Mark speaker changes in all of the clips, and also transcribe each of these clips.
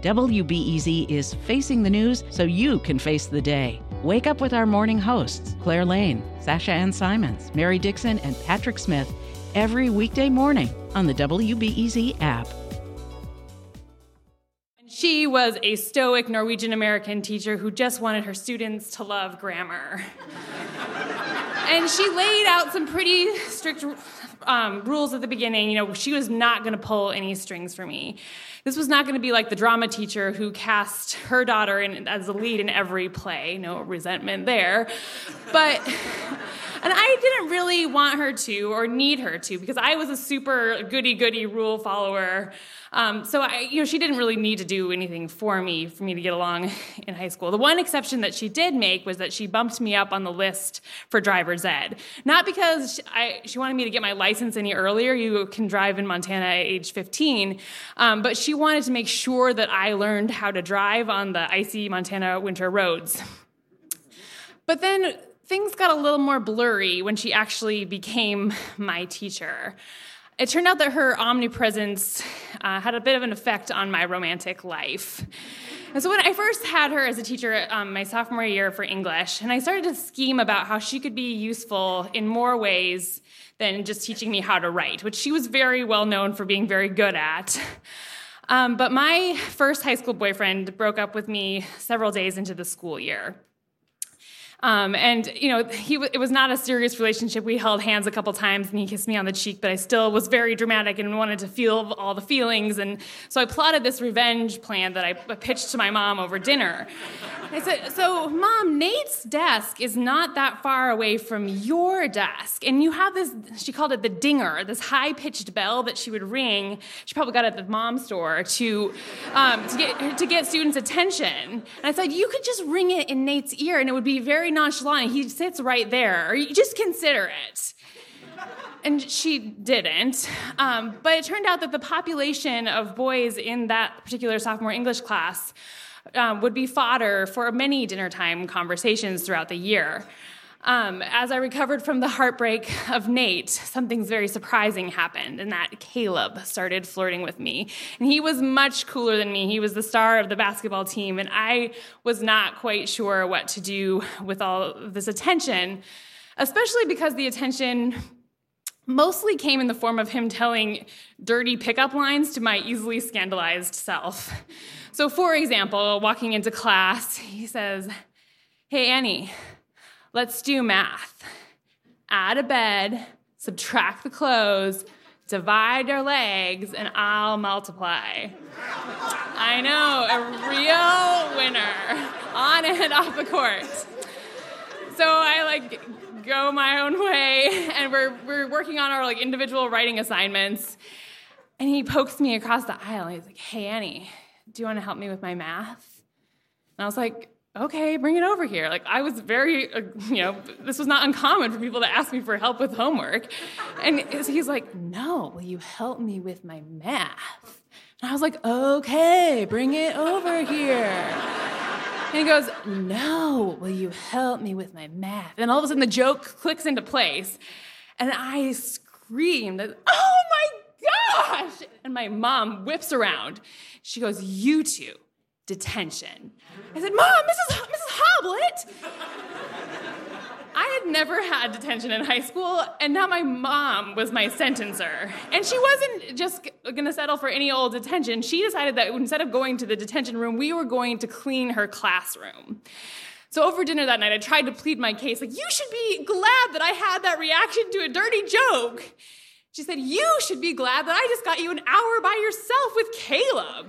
Speaker 1: WBEZ is facing the news so you can face the day. Wake up with our morning hosts, Claire Lane, Sasha Ann Simons, Mary Dixon, and Patrick Smith, every weekday morning on the WBEZ app.
Speaker 2: She was a stoic Norwegian-American teacher who just wanted her students to love grammar. And she laid out some pretty strict rules at the beginning. You know, she was not going to pull any strings for me. This was not going to be like the drama teacher who cast her daughter as the lead in every play. No resentment there. And I didn't really want her to or need her to because I was a super goody-goody rule follower. She didn't really need to do anything for me to get along in high school. The one exception that she did make was that she bumped me up on the list for driver's ed. Not because she wanted me to get my license any earlier. You can drive in Montana at age 15. But she wanted to make sure that I learned how to drive on the icy Montana winter roads. But then things got a little more blurry when she actually became my teacher. It turned out that her omnipresence had a bit of an effect on my romantic life. And so when I first had her as a teacher my sophomore year for English, and I started to scheme about how she could be useful in more ways than just teaching me how to write, which she was very well known for being very good at. But my first high school boyfriend broke up with me several days into the school year. It was not a serious relationship. We held hands a couple times, and he kissed me on the cheek, but I still was very dramatic and wanted to feel all the feelings. And so I plotted this revenge plan that I pitched to my mom over dinner. I said, so, Mom, Nate's desk is not that far away from your desk, and you have this, she called it the dinger, this high-pitched bell that she would ring. She probably got it at the mom store to get students' attention. And I said, you could just ring it in Nate's ear, and it would be very nonchalant. He sits right there. Or you just consider it. And she didn't. But it turned out that the population of boys in that particular sophomore English class would be fodder for many dinner time conversations throughout the year. As I recovered from the heartbreak of Nate, something very surprising happened, and that Caleb started flirting with me. And he was much cooler than me. He was the star of the basketball team, and I was not quite sure what to do with all of this attention, especially because the attention mostly came in the form of him telling dirty pickup lines to my easily scandalized self. So, for example, walking into class, he says, "Hey, Annie, let's do math. Add a bed, subtract the clothes, divide our legs, and I'll multiply." I know, a real winner, on and off the court. So I go my own way, and we're working on our individual writing assignments. And he pokes me across the aisle, and he's like, "Hey, Annie, do you want to help me with my math?" And I was like, "Okay, bring it over here." I was very, this was not uncommon for people to ask me for help with homework. And he's like, "No, will you help me with my math?" And I was like, "Okay, bring it over here." And he goes, "No, will you help me with my math?" And all of a sudden the joke clicks into place. And I screamed, "Oh my gosh!" And my mom whips around. She goes, "You two, detention." I said, "Mom, Mrs. Hoblet." I had never had detention in high school, and now my mom was my sentencer. And she wasn't just going to settle for any old detention. She decided that instead of going to the detention room, we were going to clean her classroom. So over dinner that night, I tried to plead my case, "You should be glad that I had that reaction to a dirty joke." She said, "You should be glad that I just got you an hour by yourself with Caleb."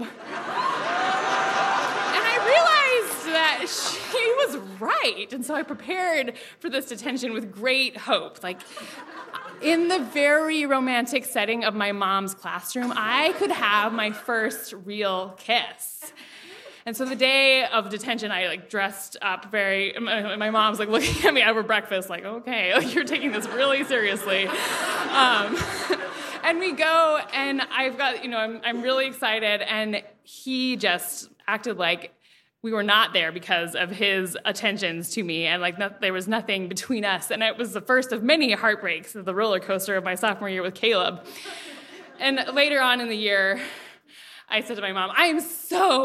Speaker 2: And I realized that she was right. And so I prepared for this detention with great hope. In the very romantic setting of my mom's classroom, I could have my first real kiss. And so the day of detention, I dressed up my mom's looking at me over breakfast "Okay, you're taking this really seriously." And we go, and I've got, I'm really excited, and he just acted like we were not there because of his attentions to me, and there was nothing between us. And it was the first of many heartbreaks of the roller coaster of my sophomore year with Caleb. And later on in the year, I said to my mom, "I am so